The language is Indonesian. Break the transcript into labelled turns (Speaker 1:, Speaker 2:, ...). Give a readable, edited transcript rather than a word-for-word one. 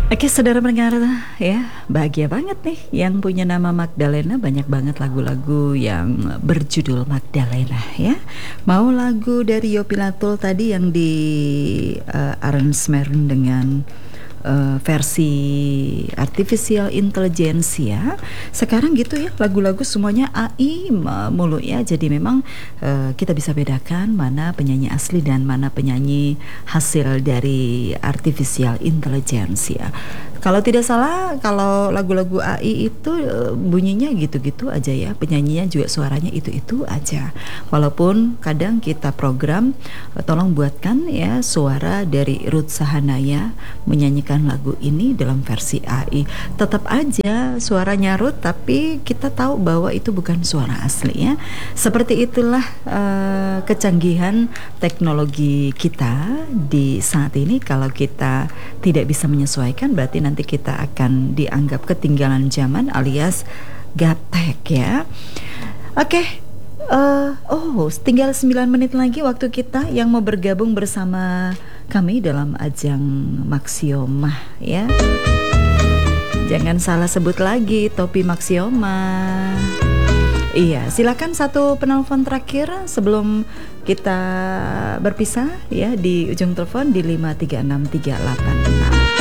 Speaker 1: Oke, saudara pendengar ya, bahagia banget nih yang punya nama Magdalena, banyak banget lagu-lagu yang berjudul Magdalena ya. Mau lagu dari Yopilatul tadi yang di aransemen dengan versi artificial intelligence ya. Sekarang gitu ya, lagu-lagu semuanya AI mulu ya. Jadi memang kita bisa bedakan mana penyanyi asli dan mana penyanyi hasil dari artificial intelligence ya. Kalau tidak salah, kalau lagu-lagu AI itu bunyinya gitu-gitu aja ya, penyanyinya juga suaranya itu-itu aja. Walaupun kadang kita program, tolong buatkan ya suara dari Ruth Sahanaya menyanyikan lagu ini dalam versi AI. Tetap aja suaranya Ruth, tapi kita tahu bahwa itu bukan suara asli ya. Seperti itulah kecanggihan teknologi kita di saat ini. Kalau kita tidak bisa menyesuaikan, berarti nanti kita akan dianggap ketinggalan zaman alias gaptek ya. Oke. Tinggal 9 menit lagi waktu kita yang mau bergabung bersama kami dalam ajang Maxioma ya. Jangan salah sebut lagi Topi Maxioma. Iya, silakan satu penelpon terakhir sebelum kita berpisah ya di ujung telepon di 53638.